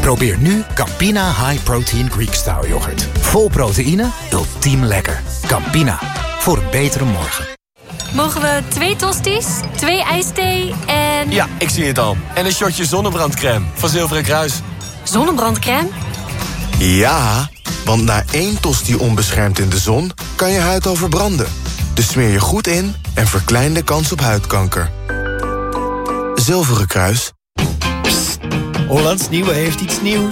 Probeer nu Campina High Protein Greek Style yoghurt. Vol proteïne, ultiem lekker. Campina, voor een betere morgen. Mogen we 2 tosti's, 2 ijsthee en... Ja, ik zie het al. En een shotje zonnebrandcrème van Zilveren Kruis. Zonnebrandcrème? Ja, want na 1 tosti onbeschermd in de zon kan je huid al verbranden. Dus smeer je goed in en verklein de kans op huidkanker. Zilveren Kruis. Hollands Nieuwe heeft iets nieuws.